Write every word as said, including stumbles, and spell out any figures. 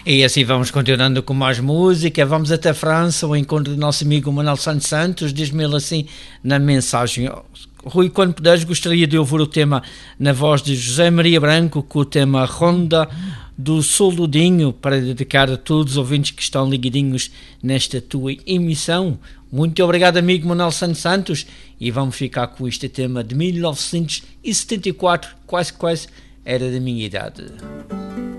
E assim vamos continuando com mais música. Vamos até a França, o encontro do nosso amigo Manuel Santos Santos. Diz-me ele assim na mensagem: Rui, quando puderes, gostaria de ouvir o tema na voz de José Maria Branco, com o tema Ronda do Soldudinho, para dedicar a todos os ouvintes que estão ligadinhos nesta tua emissão. Muito obrigado, amigo Manuel Santos Santos, e vamos ficar com este tema de mil novecentos e setenta e quatro, quase quase era da minha idade.